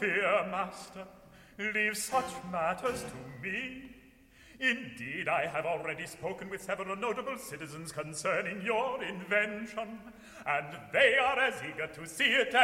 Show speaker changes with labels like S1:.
S1: fear, master. Leave such matters to me. Indeed, I have already spoken with several notable citizens concerning your invention, and they are as eager to see it